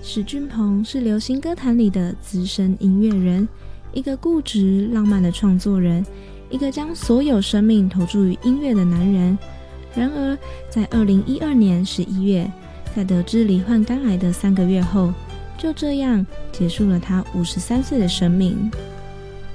史俊鹏是流行歌坛里的资深音乐人，一个固执浪漫的创作人，一个将所有生命投注于音乐的男人。然而在2012年11月，在得知罹患肝癌的3个月后，就这样结束了他53岁的生命。